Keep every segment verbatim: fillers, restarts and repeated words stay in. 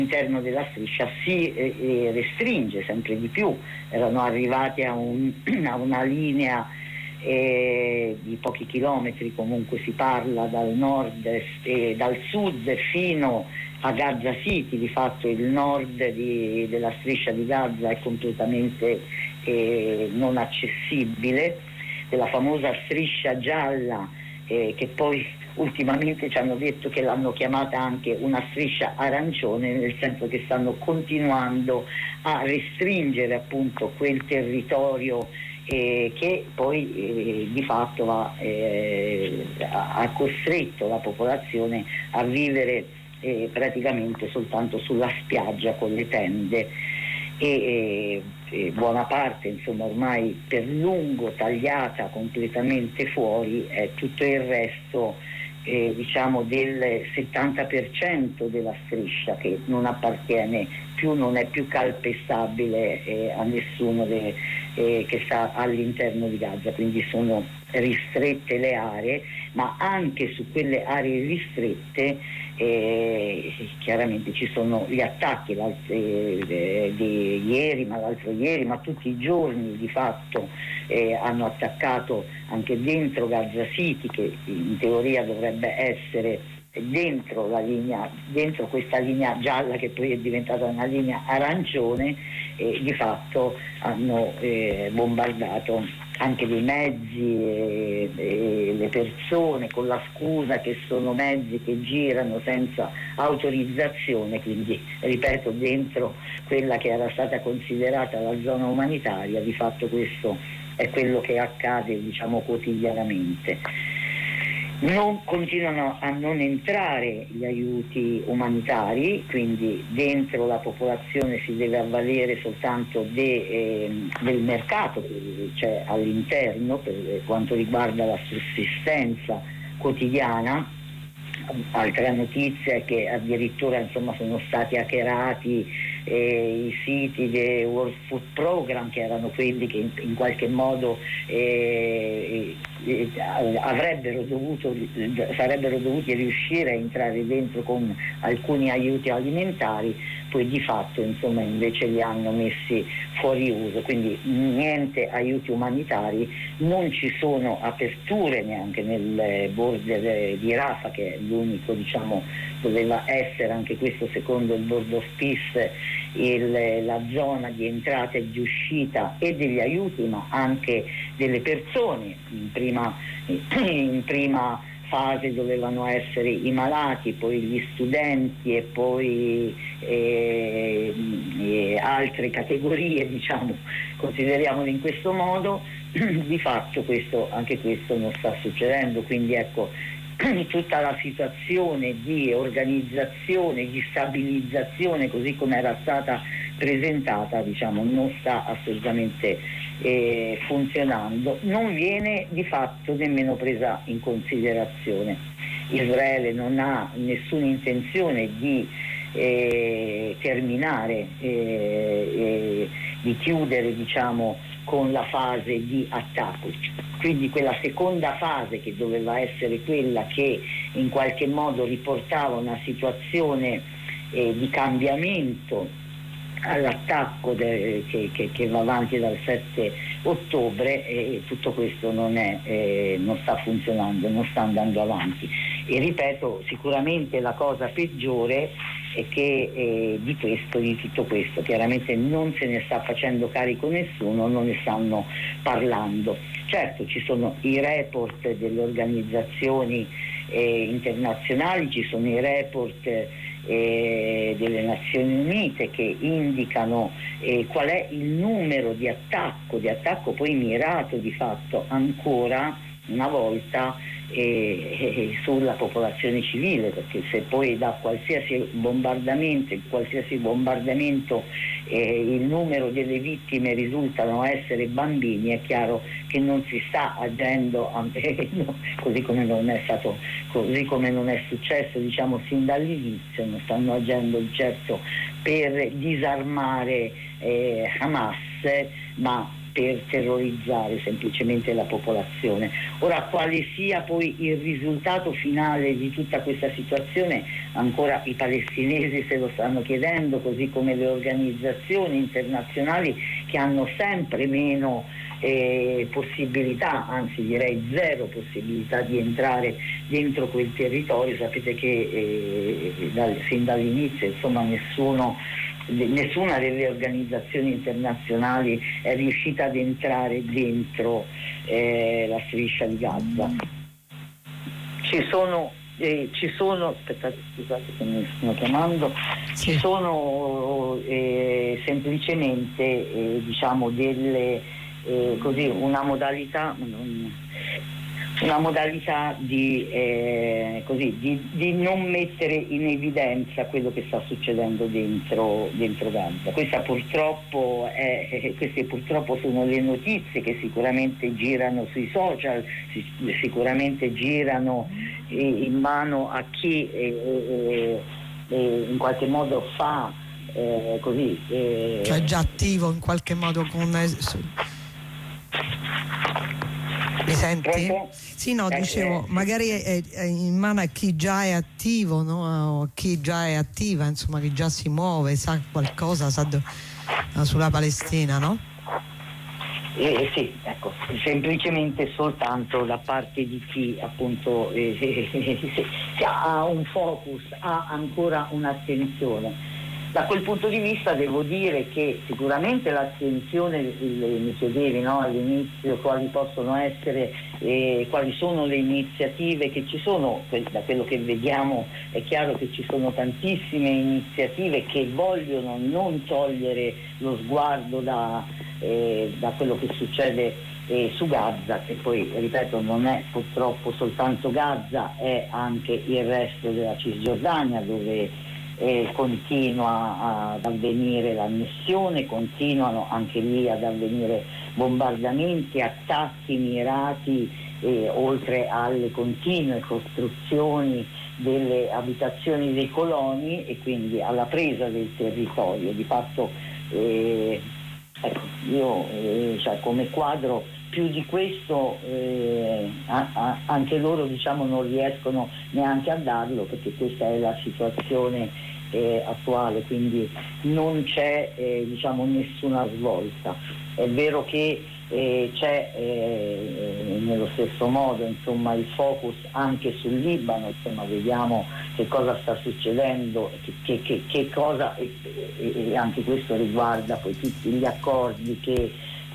all'interno della striscia si eh, eh, restringe sempre di più. Erano arrivati a, un, a una linea eh, di pochi chilometri, comunque si parla, dal nord e dal sud fino a Gaza City. Di fatto il nord di, della striscia di Gaza è completamente eh, non accessibile, della famosa striscia gialla eh, che poi ultimamente ci hanno detto che l'hanno chiamata anche una striscia arancione, nel senso che stanno continuando a restringere appunto quel territorio eh, che poi eh, di fatto va, eh, ha costretto la popolazione a vivere eh, praticamente soltanto sulla spiaggia con le tende e, e, e buona parte insomma ormai per lungo tagliata completamente fuori, è tutto il resto eh, diciamo del settanta per cento della striscia che non appartiene più, non è più calpestabile eh, a nessuno de, eh, che sta all'interno di Gaza, quindi sono ristrette le aree, ma anche su quelle aree ristrette eh, chiaramente ci sono gli attacchi eh, di ieri, ma l'altro ieri, ma tutti i giorni di fatto eh, hanno attaccato anche dentro Gaza City, che in teoria dovrebbe essere dentro la linea, dentro questa linea gialla che poi è diventata una linea arancione, e di fatto hanno eh, bombardato anche dei mezzi e, e le persone con la scusa che sono mezzi che girano senza autorizzazione, quindi ripeto dentro quella che era stata considerata la zona umanitaria. Di fatto questo è quello che accade diciamo quotidianamente. Non continuano a non entrare gli aiuti umanitari, quindi dentro la popolazione si deve avvalere soltanto de, eh, del mercato che c'è all'interno per quanto riguarda la sussistenza quotidiana. Altra notizia è che addirittura insomma sono stati hackerati eh, i siti del World Food Program, che erano quelli che in, in qualche modo eh, eh, avrebbero dovuto sarebbero dovuti riuscire a entrare dentro con alcuni aiuti alimentari, poi di fatto insomma invece li hanno messi fuori uso, quindi niente aiuti umanitari, non ci sono aperture neanche nel border di Rafah, che è l'unico diciamo doveva essere, anche questo secondo il Board of Peace, il, la zona di entrata e di uscita e degli aiuti ma anche delle persone. In prima, in prima fase dovevano essere i malati, poi gli studenti e poi eh, eh, altre categorie, diciamo, consideriamole in questo modo. Di fatto questo, anche questo non sta succedendo, quindi ecco tutta la situazione di organizzazione, di stabilizzazione così come era stata presentata diciamo non sta assolutamente eh, funzionando, non viene di fatto nemmeno presa in considerazione. Israele non ha nessuna intenzione di eh, terminare, eh, eh, di chiudere diciamo con la fase di attacco, quindi quella seconda fase che doveva essere quella che in qualche modo riportava una situazione eh, di cambiamento all'attacco de, che, che, che va avanti dal sette ottobre, e tutto questo non, è, eh, non sta funzionando, non sta andando avanti. E ripeto, sicuramente la cosa peggiore è che eh, di questo, di tutto questo, chiaramente non se ne sta facendo carico nessuno, non ne stanno parlando. Certo, ci sono i report delle organizzazioni eh, internazionali, ci sono i report eh, delle Nazioni Unite che indicano eh, qual è il numero di attacco, di attacco poi mirato di fatto ancora una volta eh, eh, sulla popolazione civile, perché se poi da qualsiasi bombardamento, qualsiasi bombardamento eh, il numero delle vittime risultano essere bambini, è chiaro che non si sta agendo eh, no, così come non è stato, così come non è successo diciamo sin dall'inizio, non stanno agendo certo per disarmare eh, Hamas, ma per terrorizzare semplicemente la popolazione. Ora, quale sia poi il risultato finale di tutta questa situazione, ancora i palestinesi se lo stanno chiedendo, così come le organizzazioni internazionali che hanno sempre meno eh, possibilità, anzi direi zero possibilità di entrare dentro quel territorio. Sapete che eh, dal, fin dall'inizio insomma nessuno nessuna delle organizzazioni internazionali è riuscita ad entrare dentro eh, la striscia di Gaza. Ci sono, eh, ci sono aspettate, scusate che mi stanno chiamando, ci sono eh, semplicemente eh, diciamo delle eh, così una modalità non, una modalità di, eh, così, di, di non mettere in evidenza quello che sta succedendo dentro, dentro Gaza. Questa purtroppo è, eh, queste purtroppo sono le notizie che sicuramente girano sui social, sicuramente girano eh, in mano a chi eh, eh, in qualche modo fa eh, così. Eh, cioè già attivo in qualche modo con... Mi senti? Pronto? Sì, no, dicevo, magari è, è in mano a chi già è attivo, no? O chi già è attiva, insomma, chi già si muove, sa qualcosa sa do, sulla Palestina, no? Eh, sì, ecco, semplicemente soltanto da parte di chi appunto eh, eh, ha un focus, ha ancora un'attenzione. Da quel punto di vista devo dire che sicuramente l'attenzione, mi chiedevi no, all'inizio quali possono essere, eh, quali sono le iniziative che ci sono, da quello che vediamo è chiaro che ci sono tantissime iniziative che vogliono non togliere lo sguardo da, eh, da quello che succede eh, su Gaza, che poi ripeto non è purtroppo soltanto Gaza, è anche il resto della Cisgiordania dove Eh, continua ad avvenire l'annessione, continuano anche lì ad avvenire bombardamenti, attacchi mirati, eh, oltre alle continue costruzioni delle abitazioni dei coloni e quindi alla presa del territorio. Di fatto eh, ecco, io eh, cioè, come quadro più di questo eh, a, a, anche loro diciamo non riescono neanche a darlo, perché questa è la situazione eh, attuale, quindi non c'è eh, diciamo nessuna svolta. È vero che eh, c'è eh, nello stesso modo insomma il focus anche sul Libano, insomma vediamo che cosa sta succedendo, che, che, che, che cosa e, e, e anche questo riguarda poi tutti gli accordi che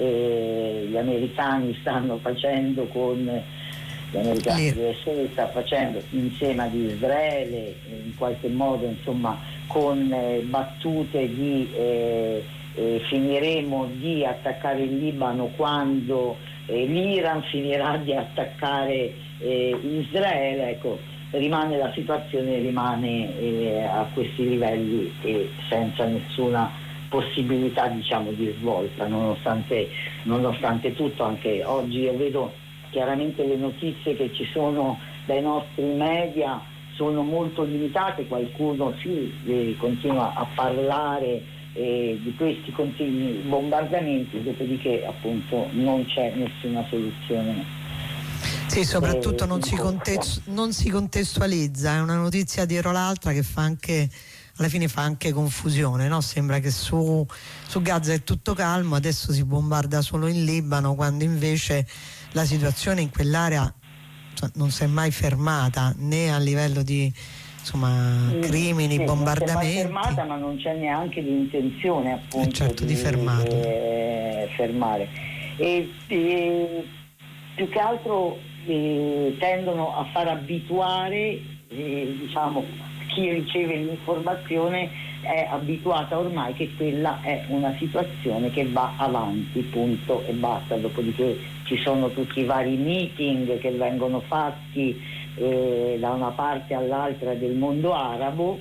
Eh, gli americani stanno facendo con gli americani l'U S A sta facendo insieme ad Israele, in qualche modo insomma con eh, battute di eh, eh, finiremo di attaccare il Libano quando eh, l'Iran finirà di attaccare eh, Israele. Ecco, rimane la situazione rimane eh, a questi livelli e senza nessuna possibilità diciamo di svolta, nonostante, nonostante tutto. Anche oggi io vedo chiaramente le notizie che ci sono dai nostri media sono molto limitate, qualcuno sì eh, continua a parlare eh, di questi continui bombardamenti, dopodiché appunto non c'è nessuna soluzione. Sì, soprattutto eh, non, si contestu- non si contestualizza, è una notizia dietro l'altra che fa anche alla fine fa anche confusione, no? Sembra che su, su Gaza è tutto calmo, adesso si bombarda solo in Libano, quando invece la situazione in quell'area cioè, non si è mai fermata, né a livello di insomma crimini, sì, bombardamenti. Non si è mai fermata, ma non c'è neanche l'intenzione appunto eh certo, di, di eh, fermare. E, e più che altro eh, tendono a far abituare eh, diciamo chi riceve l'informazione è abituata ormai che quella è una situazione che va avanti, punto e basta. Dopodiché ci sono tutti i vari meeting che vengono fatti eh, da una parte all'altra del mondo arabo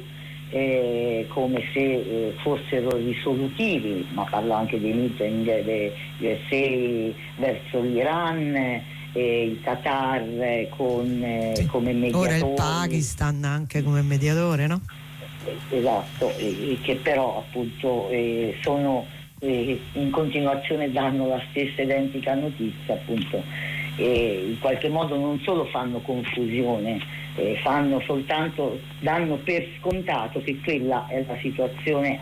eh, come se eh, fossero risolutivi, ma parlo anche dei meeting degli U S A verso l'Iran, Eh, il Qatar eh, con, eh, sì. come mediatore. Ora il Pakistan anche come mediatore, no? Eh, esatto, e, e che però appunto eh, sono eh, in continuazione danno la stessa identica notizia, appunto, e in qualche modo non solo fanno confusione, eh, fanno soltanto, danno per scontato che quella è la situazione